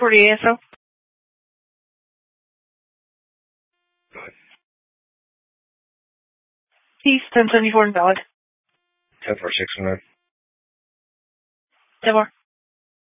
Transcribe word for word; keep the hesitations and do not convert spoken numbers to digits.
forty A S O. Go ahead. Peace, ten seventy-four invalid. ten four six one nine. ten more.